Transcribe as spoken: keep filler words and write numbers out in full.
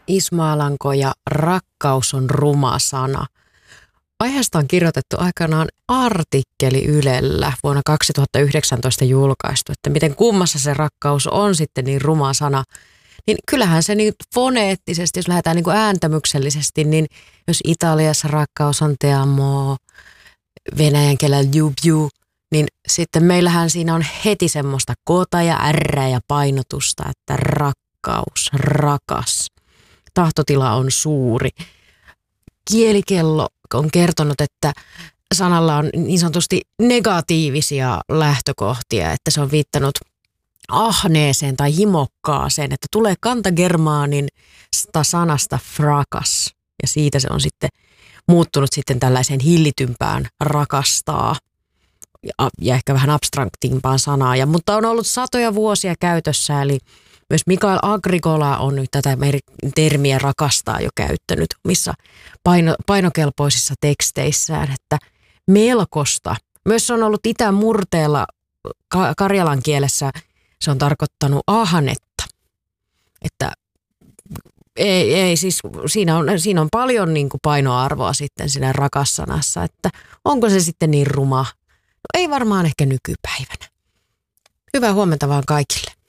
Ismo Alanko ja rakkaus on ruma sana. Aiheesta on kirjoitettu aikanaan artikkeli Ylellä vuonna kaksituhattayhdeksäntoista julkaistu, että miten kummassa se rakkaus on sitten niin ruma sana. Niin kyllähän se niin foneettisesti, jos lähdetään niin kuin ääntämyksellisesti, niin jos Italiassa rakkaus on te amo, venäjän kielellä ju ju, niin sitten meillähän siinä on heti semmoista kota ja ärrää ja painotusta, että rakkaus, rakas. Tahtotila on suuri. Kielikello on kertonut, että sanalla on niin sanotusti negatiivisia lähtökohtia, että se on viittanut ahneeseen tai himokkaaseen, että tulee kantagermaanin sanasta frakas ja siitä se on sitten muuttunut sitten tällaiseen hillitympään rakastaa ja, ja ehkä vähän abstraktimpaan sanaa, ja, mutta on ollut satoja vuosia käytössä, eli myös Mikael Agricola on nyt tätä termiä rakastaa jo käyttänyt omissa paino, painokelpoisissa teksteissään, että melkosta. Myös se on ollut itämurteella ka- karjalan kielessä, se on tarkoittanut ahnetta. Että ei, ei siis siinä on, siinä on paljon niin kuin painoarvoa sitten siinä rakassanassa, että onko se sitten niin ruma? No ei varmaan ehkä nykypäivänä. Hyvää huomenta vaan kaikille.